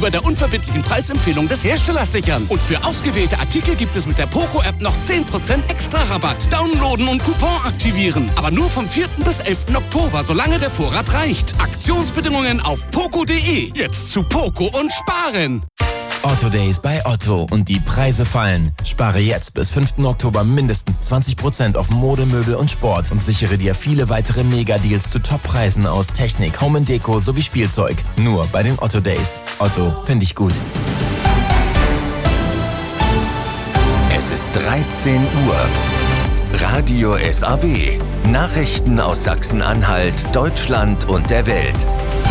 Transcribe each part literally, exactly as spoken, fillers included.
gegenüber der unverbindlichen Preisempfehlung des Herstellers sichern. Und für ausgewählte Artikel gibt es mit der Poco-App noch zehn Prozent extra Rabatt. Downloaden und Coupon aktivieren. Aber nur vom vierten bis elften Oktober, solange der Vorrat reicht. Aktionsbedingungen auf poco punkt de. Jetzt zu Poco und sparen. Otto Days bei Otto und die Preise fallen. Spare jetzt bis fünften Oktober mindestens zwanzig Prozent auf Mode, Möbel und Sport und sichere dir viele weitere Mega-Deals zu Top-Preisen aus Technik, Home and Deko sowie Spielzeug. Nur bei den Otto Days. Otto, finde ich gut. Es ist dreizehn Uhr. Radio S A W. Nachrichten aus Sachsen-Anhalt, Deutschland und der Welt.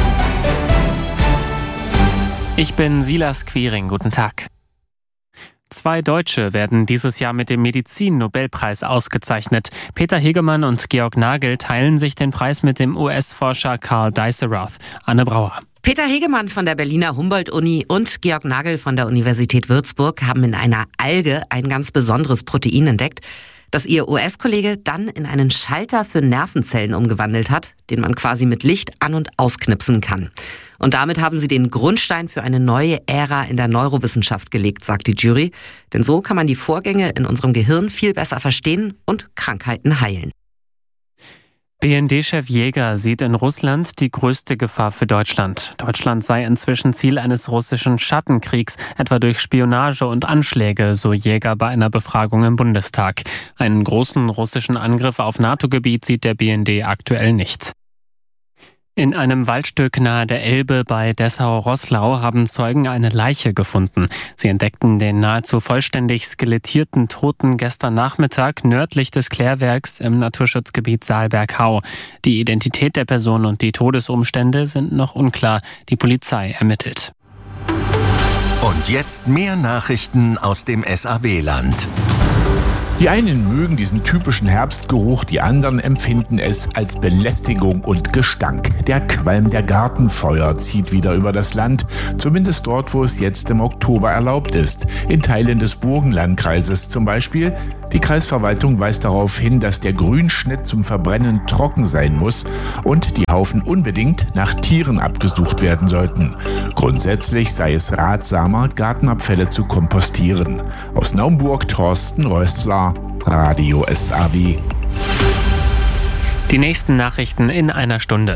Ich bin Silas Quiring, guten Tag. Zwei Deutsche werden dieses Jahr mit dem Medizin-Nobelpreis ausgezeichnet. Peter Hegemann und Georg Nagel teilen sich den Preis mit dem U S-Forscher Karl Dijsselroth. Anne Brauer. Peter Hegemann von der Berliner Humboldt-Uni und Georg Nagel von der Universität Würzburg haben in einer Alge ein ganz besonderes Protein entdeckt, das ihr U S-Kollege dann in einen Schalter für Nervenzellen umgewandelt hat, den man quasi mit Licht an- und ausknipsen kann. Und damit haben sie den Grundstein für eine neue Ära in der Neurowissenschaft gelegt, sagt die Jury. Denn so kann man die Vorgänge in unserem Gehirn viel besser verstehen und Krankheiten heilen. B N D-Chef Jäger sieht in Russland die größte Gefahr für Deutschland. Deutschland sei inzwischen Ziel eines russischen Schattenkriegs, etwa durch Spionage und Anschläge, so Jäger bei einer Befragung im Bundestag. Einen großen russischen Angriff auf NATO-Gebiet sieht der B N D aktuell nicht. In einem Waldstück nahe der Elbe bei Dessau-Roßlau haben Zeugen eine Leiche gefunden. Sie entdeckten den nahezu vollständig skelettierten Toten gestern Nachmittag nördlich des Klärwerks im Naturschutzgebiet Saalberg-Hau. Die Identität der Person und die Todesumstände sind noch unklar. Die Polizei ermittelt. Und jetzt mehr Nachrichten aus dem S A W-Land. Die einen mögen diesen typischen Herbstgeruch, die anderen empfinden es als Belästigung und Gestank. Der Qualm der Gartenfeuer zieht wieder über das Land, zumindest dort, wo es jetzt im Oktober erlaubt ist. In Teilen des Burgenlandkreises zum Beispiel. Die Kreisverwaltung weist darauf hin, dass der Grünschnitt zum Verbrennen trocken sein muss und die Haufen unbedingt nach Tieren abgesucht werden sollten. Grundsätzlich sei es ratsamer, Gartenabfälle zu kompostieren. Aus Naumburg Thorsten Rössler, Radio S A W. Die nächsten Nachrichten in einer Stunde.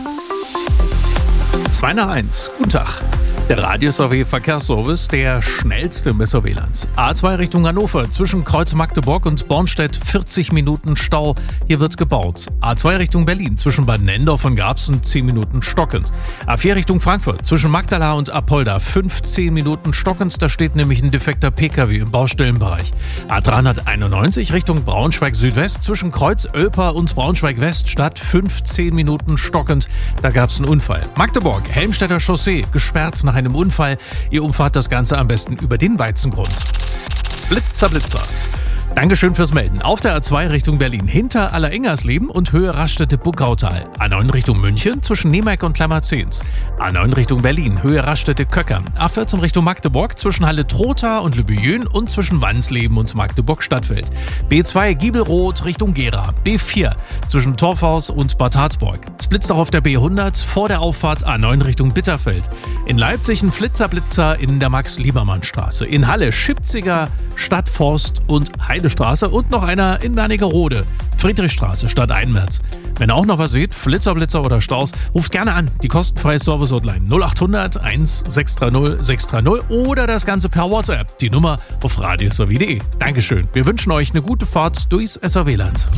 zwei nach eins. Guten Tag. Der Radio S A W Verkehrsservice, der schnellste im S A W-Land. A zwei Richtung Hannover, zwischen Kreuz Magdeburg und Bornstedt vierzig Minuten Stau. Hier wird's gebaut. A zwei Richtung Berlin, zwischen Bad Nendorf und Garbsen zehn Minuten stockend. A vier Richtung Frankfurt, zwischen Magdala und Apolda fünfzehn Minuten stockend. Da steht nämlich ein defekter P K W im Baustellenbereich. A dreihunderteinundneunzig Richtung Braunschweig Südwest, zwischen Kreuz Oelper und Braunschweig Weststadt fünfzehn Minuten stockend. Da gab's einen Unfall. Magdeburg, Helmstedter Chaussee, gesperrt nach einem Unfall. Ihr umfahrt das Ganze am besten über den Weizengrund. Blitzer, Blitzer. Dankeschön fürs Melden. Auf der A zwei Richtung Berlin hinter Allerengersleben und Höhe Raststätte-Buckautal. A neun Richtung München zwischen Nemeck und Klammerzehns. A neun Richtung Berlin, Höhe Raststätte-Köckern. A vierzehn Richtung Magdeburg zwischen Halle-Trotha und Lübejön und zwischen Wansleben und Magdeburg-Stadtfeld. B zwei Giebelroth Richtung Gera. B vier zwischen Torfhaus und Bad Harzburg. Es blitzt auch auf der B hundert vor der Auffahrt A neun Richtung Bitterfeld. In Leipzig ein Flitzer-Blitzer in der Max-Liebermann-Straße. In Halle Schipziger, Stadtforst und Heidestraße und noch einer in Wernigerode, Friedrichstraße, Stadt Einmärz. Wenn ihr auch noch was seht, Flitzer, Blitzer oder Staus, ruft gerne an. Die kostenfreie Service-Hotline null acht hundert eins sechs drei null sechs drei null oder das Ganze per WhatsApp. Die Nummer auf radio s a w punkt de. Dankeschön. Wir wünschen euch eine gute Fahrt durchs S A W-Land.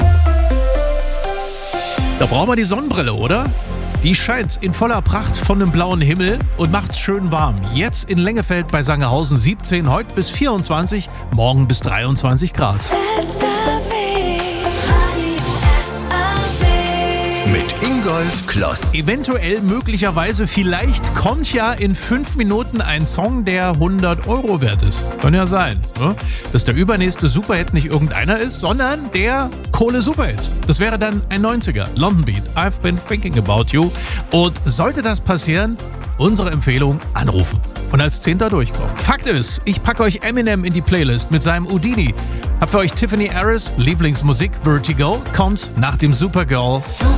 Da brauchen wir die Sonnenbrille, oder? Die scheint in voller Pracht von dem blauen Himmel und macht's schön warm. Jetzt in Lengefeld bei Sangerhausen siebzehn, heute bis vierundzwanzig, morgen bis dreiundzwanzig Grad. Mit Ingolf Kloss. Eventuell, möglicherweise, vielleicht kommt ja in fünf Minuten ein Song, der hundert Euro wert ist. Kann ja sein, ne? Dass der übernächste Superhit nicht irgendeiner ist, sondern der Kohle-Superhit. Das wäre dann ein neunziger. London Beat, I've been thinking about you. Und sollte das passieren, unsere Empfehlung, anrufen und als Zehnter durchkommen. Fakt ist, ich packe euch Eminem in die Playlist mit seinem Houdini. Hab für euch Tiffany Harris, Lieblingsmusik Vertigo, kommt nach dem Supergirl.